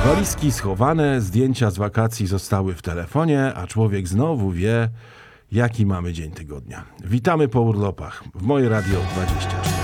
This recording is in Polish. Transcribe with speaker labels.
Speaker 1: Walizki schowane, zdjęcia z wakacji zostały w telefonie, a człowiek znowu wie, jaki mamy dzień tygodnia. Witamy po urlopach w moje Radio 24.